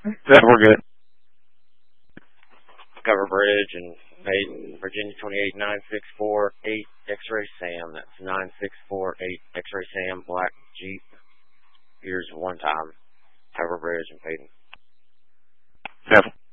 Yeah, we're good. Cover Bridge and Peyton, Virginia 28964 X-Ray Sam. That's 9648 X-Ray Sam, black Jeep. Here's one time. Cover Bridge and Peyton. Yeah.